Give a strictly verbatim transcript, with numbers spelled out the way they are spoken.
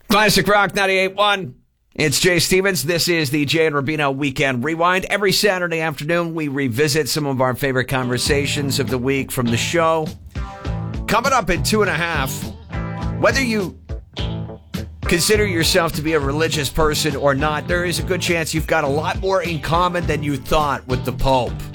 Classic Rock ninety-eight point one. It's Jay Stevens. This is the Jay and Rubino Weekend Rewind. Every Saturday afternoon, we revisit some of our favorite conversations of the week from the show. Coming up in two and a half, whether you consider yourself to be a religious person or not, there is a good chance you've got a lot more in common than you thought with the Pope.